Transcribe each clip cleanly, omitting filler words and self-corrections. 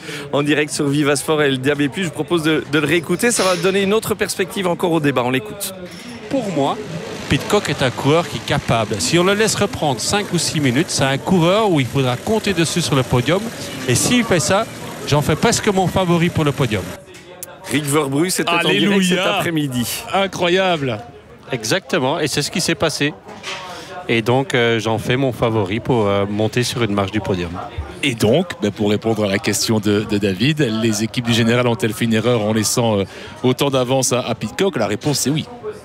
en direct sur Vivasport et le DAB+. Je vous propose de le réécouter. Ça va donner une autre perspective encore au débat. On l'écoute. Pour moi, Pidcock est un coureur qui est capable. Si on le laisse reprendre 5 ou 6 minutes, c'est un coureur où il faudra compter dessus sur le podium. Et s'il fait ça, j'en fais presque mon favori pour le podium. Rick Verbrugge, c'était en direct cet après-midi. Incroyable. Exactement, et c'est ce qui s'est passé. Et donc, j'en fais mon favori pour monter sur une marche du podium. Et donc, pour répondre à la question de David, les équipes du général ont-elles fait une erreur en laissant autant d'avance à Pidcock? La réponse c'est oui.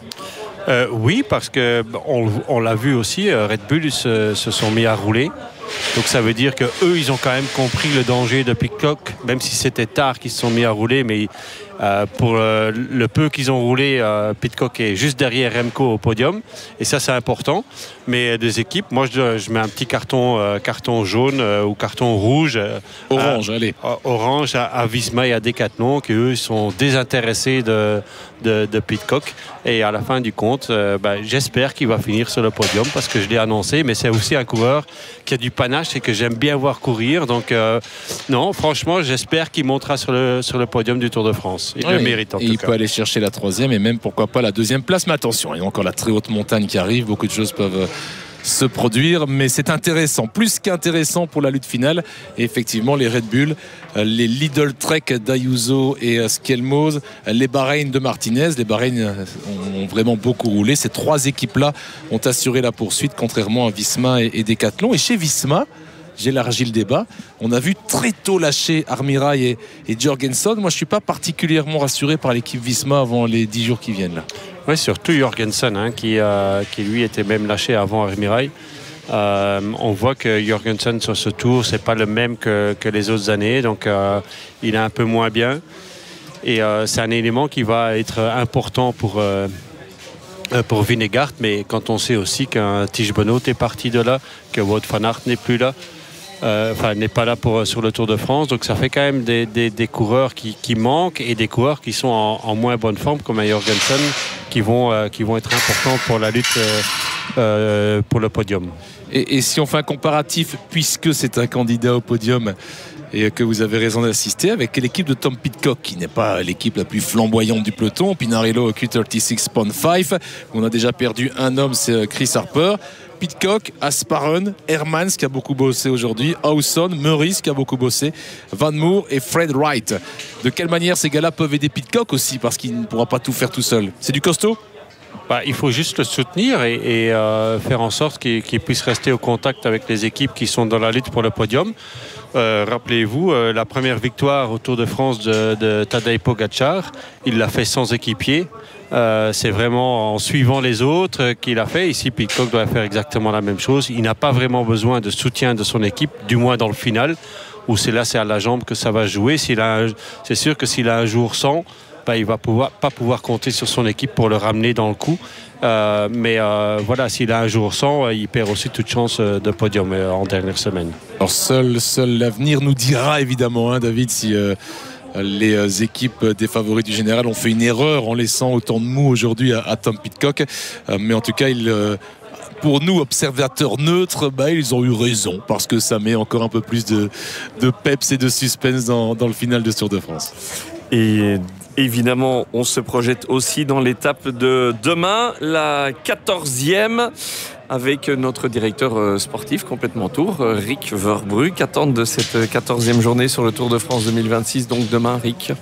Oui, parce qu'on l'a vu aussi, Red Bull se sont mis à rouler. Donc ça veut dire qu'eux, ils ont quand même compris le danger de Pidcock, même si c'était tard qu'ils se sont mis à rouler. Mais pour le peu qu'ils ont roulé, Pidcock est juste derrière Remco au podium. Et ça, c'est important. Mais des équipes, moi, je mets un petit carton jaune ou carton rouge. Orange à Visma et à Decathlon, qui eux sont désintéressés de Pidcock. Et à la fin du compte, j'espère qu'il va finir sur le podium parce que je l'ai annoncé. Mais c'est aussi un coureur qui a du panache et que j'aime bien voir courir. Donc, non, franchement, j'espère qu'il montera sur le podium du Tour de France. Il le mérite en tout cas. Il peut aller chercher la 3e et même, pourquoi pas, la 2e place. Mais attention, il y a encore la très haute montagne qui arrive. Beaucoup de choses peuvent se produire, mais c'est intéressant, plus qu'intéressant pour la lutte finale. Et effectivement, les Red Bull, les Lidl Trek d'Ayuso et Skelmos, les Bahreïn de Martinez, les Bahreïn ont vraiment beaucoup roulé. Ces 3 équipes-là ont assuré la poursuite, contrairement à Visma et Decathlon. Et chez Visma, j'élargis le débat, on a vu très tôt lâcher Armirail et Jorgensen. Moi, je ne suis pas particulièrement rassuré par l'équipe Visma avant les 10 jours qui viennent là. Oui, surtout Jorgensen, qui lui était même lâché avant Armirail. On voit que Jorgensen sur ce tour, c'est pas le même que les autres années, donc il est un peu moins bien. Et c'est un élément qui va être important pour Vingegaard, mais quand on sait aussi qu'un Tige Benoot est parti de là, que Wout van Aert n'est plus là, n'est pas là sur le Tour de France, donc ça fait quand même des coureurs qui manquent et des coureurs qui sont en moins bonne forme comme un Jorgensen qui vont être importants pour la lutte pour le podium. Et si on fait un comparatif, puisque c'est un candidat au podium et que vous avez raison d'assister, avec l'équipe de Tom Pidcock, qui n'est pas l'équipe la plus flamboyante du peloton, Pinarello Q36.5, on a déjà perdu un homme, c'est Chris Harper. Pidcock, Asparen, Hermans qui a beaucoup bossé aujourd'hui, Hawson, Meurice qui a beaucoup bossé, Van Moer et Fred Wright. De quelle manière ces gars-là peuvent aider Pidcock aussi, parce qu'il ne pourra pas tout faire tout seul? C'est du costaud? Il faut juste le soutenir et faire en sorte qu'il puisse rester au contact avec les équipes qui sont dans la lutte pour le podium. Rappelez-vous, la première victoire au Tour de France de Tadej Pogačar, il l'a fait sans équipier. C'est vraiment en suivant les autres qu'il a fait. Ici, Pidcock doit faire exactement la même chose. Il n'a pas vraiment besoin de soutien de son équipe, du moins dans le final, où c'est à la jambe que ça va jouer. C'est sûr que s'il a un jour sans, il va pas pouvoir compter sur son équipe pour le ramener dans le coup. Mais voilà, s'il a un jour sans, il perd aussi toute chance de podium en dernière semaine. Alors seul l'avenir nous dira évidemment, David, si les équipes des favoris du général ont fait une erreur en laissant autant de mou aujourd'hui à Tom Pidcock. Mais en tout cas, pour nous, observateurs neutres, ils ont eu raison, parce que ça met encore un peu plus de peps et de suspense dans le final de Tour de France. Et évidemment, on se projette aussi dans l'étape de demain, la 14e, avec notre directeur sportif complètement tour, Rick Verbrugge. Qu'attendre de cette 14e journée sur le Tour de France 2026, donc demain, Rick?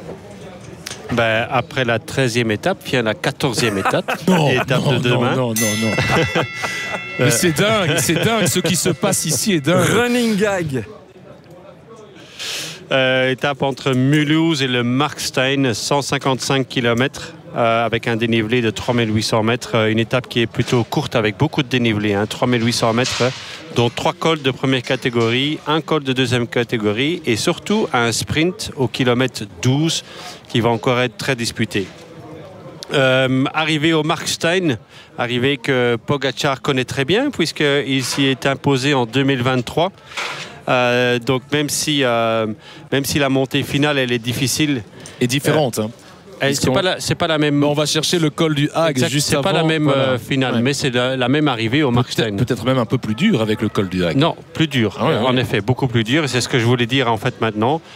Après la 13e étape, vient la 14e étape. Étape de demain. Non. Mais c'est dingue, ce qui se passe ici est dingue. Running gag. Étape entre Mulhouse et le Markstein, 155 km avec un dénivelé de 3800 mètres. Une étape qui est plutôt courte avec beaucoup de dénivelé, 3800 mètres, dont 3 cols de première catégorie, un col de deuxième catégorie et surtout un sprint au kilomètre 12 qui va encore être très disputé. Arrivé au Markstein, arrivé que Pogačar connaît très bien puisqu'il s'y est imposé en 2023. Donc même si la montée finale elle est difficile et différente, c'est pas la même. On va chercher le col du Hague juste avant. C'est pas la même finale, mais c'est la même arrivée au Markstein. Peut-être même un peu plus dur avec le col du Hague. Non, plus dur. En effet, beaucoup plus dur. Et c'est ce que je voulais dire en fait maintenant.